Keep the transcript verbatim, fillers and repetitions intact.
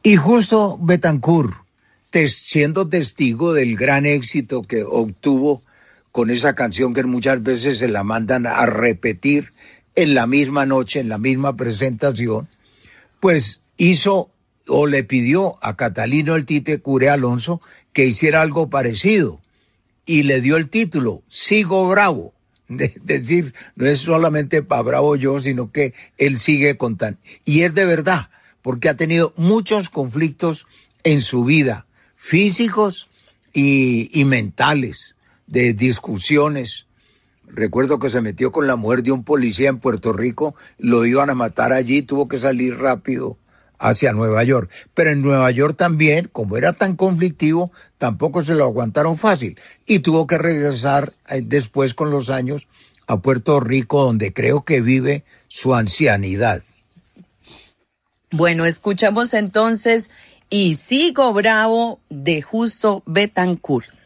Y justo Betancourt, tes- siendo testigo del gran éxito que obtuvo con esa canción que muchas veces se la mandan a repetir en la misma noche, en la misma presentación, pues hizo o le pidió a Catalino el Tite Curé Alonso que hiciera algo parecido y le dio el título, Sigo Bravo. Es decir, no es solamente para bravo yo, sino que él sigue contando. Y es de verdad, porque ha tenido muchos conflictos en su vida, físicos y, y mentales, de discusiones. Recuerdo que se metió con la mujer de un policía en Puerto Rico, lo iban a matar allí, tuvo que salir rápido hacia Nueva York. Pero en Nueva York también, como era tan conflictivo, tampoco se lo aguantaron fácil. Y tuvo que regresar eh, después con los años a Puerto Rico, donde creo que vive su ancianidad. Bueno, escuchamos entonces Y Sigo Bravo de Justo Betancourt.